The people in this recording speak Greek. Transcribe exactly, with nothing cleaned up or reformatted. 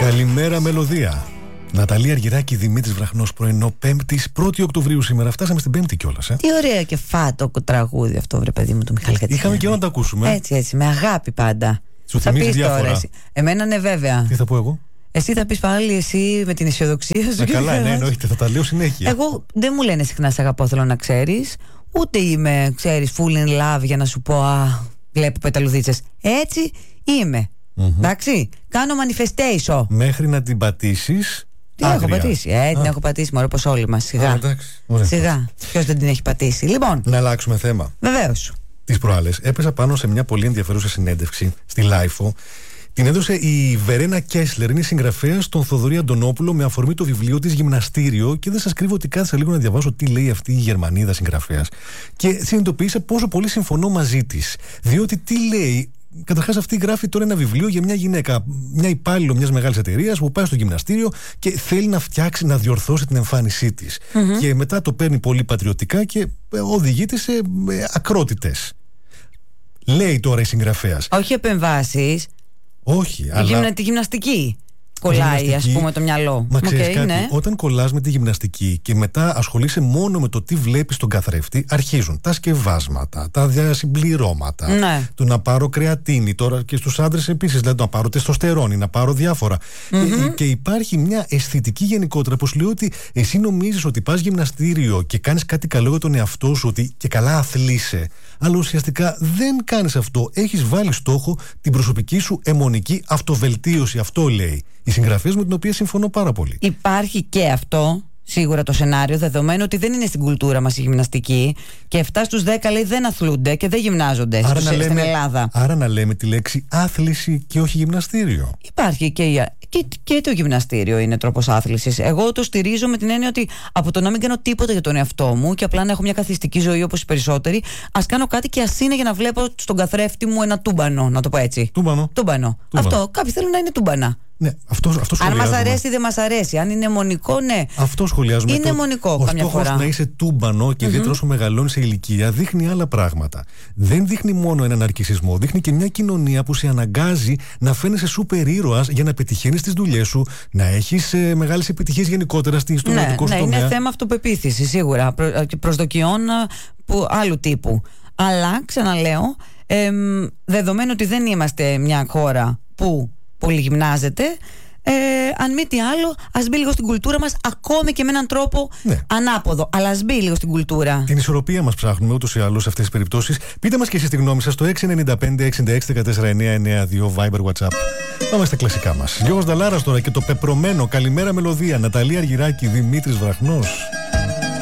Καλημέρα, μελωδία. Ναταλία Αργυράκη, Δημήτρης Βραχνός, πρωινό Πέμπτης, πρώτη Οκτωβρίου σήμερα. Φτάσαμε στην Πέμπτη κιόλας. Ε. Τι ωραία και φάτο τραγούδι αυτό, βρε παιδί μου, του Μιχάλη Κατσιάνη. Είχαμε καιρό να το ακούσουμε. Έτσι, έτσι, με αγάπη πάντα. Σου θυμίζει διάφορα. Τώρα, εμένα ναι, βέβαια. Τι θα πω εγώ. Εσύ θα πεις πάλι εσύ με την αισιοδοξία σου. Ε, καλά, ναι, εννοείται, θα τα λέω συνέχεια. Εγώ δεν μου λένε συχνά σε αγαπώ, θέλω να ξέρεις. Ούτε είμαι, ξέρεις, full in love για να σου πω α, βλέπω πεταλουδίτσες. Έτσι είμαι. Mm-hmm. Εντάξει, κάνω manifestation. Μέχρι να την πατήσεις. Την έχω πατήσει. Ε, την έχω πατήσει, μωρέ, όπως όλοι μας. Σιγά. Α, εντάξει, Σιγά. Ποιος δεν την έχει πατήσει. Λοιπόν. Να αλλάξουμε θέμα. Βεβαίως. Τις προάλλες έπεσα πάνω σε μια πολύ ενδιαφέρουσα συνέντευξη στη Λάιφο. Την έδωσε η Βερένα Κέσλερ, είναι συγγραφέας στον Θοδωρή Αντωνόπουλο, με αφορμή το βιβλίο της Γυμναστήριο. Και δεν σας κρύβω ότι κάθισα λίγο να διαβάσω τι λέει αυτή η Γερμανίδα συγγραφέας. Και συνειδητοποίησα πόσο πολύ συμφωνώ μαζί της. Διότι τι λέει. Καταρχάς, αυτή γράφει τώρα ένα βιβλίο για μια γυναίκα, μια υπάλληλο μιας μεγάλης εταιρείας που πάει στο γυμναστήριο και θέλει να φτιάξει, να διορθώσει την εμφάνισή της. Mm-hmm. Και μετά το παίρνει πολύ πατριωτικά και οδηγείται σε ακρότητες. Λέει τώρα η συγγραφέας. Όχι επεμβάσεις. Όχι, η αλλά. Γυμνα... Τη γυμναστική. Κολλάει, ας πούμε, το μυαλό. Μα ξέρεις okay, κάτι, ναι. Όταν κολλάς με τη γυμναστική και μετά ασχολείσαι μόνο με το τι βλέπεις στον καθρέφτη, αρχίζουν τα σκευάσματα, τα διασυμπληρώματα, ναι. το να πάρω κρεατίνη, τώρα και στους άντρες επίσης, δηλαδή το να πάρω τεστοστερόνη, να πάρω διάφορα. Mm-hmm. Και, και υπάρχει μια αισθητική γενικότερα που σου λέει ότι εσύ νομίζεις ότι πας γυμναστήριο και κάνεις κάτι καλό για τον εαυτό σου, ότι και καλά αθλείσαι. Αλλά ουσιαστικά δεν κάνεις αυτό. Έχεις βάλει στόχο την προσωπική σου αιμονική αυτοβελτίωση. Αυτό λέει η συγγραφέας, με την οποία συμφωνώ πάρα πολύ. Υπάρχει και αυτό, σίγουρα το σενάριο, δεδομένου ότι δεν είναι στην κουλτούρα μας η γυμναστική και επτά στους δέκα λέει δεν αθλούνται και δεν γυμνάζονται άρα στους, λέμε, στην Ελλάδα. Άρα να λέμε τη λέξη άθληση και όχι γυμναστήριο. Υπάρχει και, η, και, και το γυμναστήριο είναι τρόπος άθλησης. Εγώ το στηρίζω με την έννοια ότι από το να μην κάνω τίποτα για τον εαυτό μου και απλά να έχω μια καθιστική ζωή όπως οι περισσότεροι, ας κάνω κάτι και ας είναι για να βλέπω στον καθρέφτη μου ένα τούμπανο, να το πω έτσι. Τούμπανο. Τούμπανο. Τούμπανο. Αυτό. Κάποιοι θέλουν να είναι τούμπανα. Ναι, αυτό, αυτό αν μας αρέσει ή δεν μας αρέσει. Αν είναι μονικό, ναι. Αυτό σχολιάζουμε. Είναι το, μονικό ο καμιά φορά. Ο στόχος να είσαι τούμπανο και ιδιαίτερα mm-hmm. όσο μεγαλώνει σε ηλικία δείχνει άλλα πράγματα. Δεν δείχνει μόνο έναν αρκισισμό. Δείχνει και μια κοινωνία που σε αναγκάζει να φαίνεσαι σούπερ ήρωας για να πετυχαίνεις τις δουλειές σου, να έχεις ε, μεγάλες επιτυχίες γενικότερα στο ναι, εργατικό σου ναι, τομέα. Είναι θέμα αυτοπεποίθησης σίγουρα. Προ, προσδοκιών που, άλλου τύπου. Αλλά ξαναλέω, ε, δεδομένου ότι δεν είμαστε μια χώρα που πολυγυμνάζεται, ε, αν μη τι άλλο, ας μπει λίγο στην κουλτούρα μας, ακόμη και με έναν τρόπο ναι. ανάποδο. Αλλά ας μπει λίγο στην κουλτούρα. Την ισορροπία μας ψάχνουμε ούτως ή άλλως σε αυτές τις περιπτώσεις. Πείτε μας και εσείς τη γνώμη σας στο έξι εννιά πέντε εξήντα έξι δεκατέσσερα εννιακόσια ενενήντα δύο Viber WhatsApp. Πάμε στα κλασικά μας. Γιώργος Νταλάρας τώρα και το πεπρωμένο. Καλημέρα, μελωδία. Ναταλία Αργυράκη, Δημήτρης Βραχνός.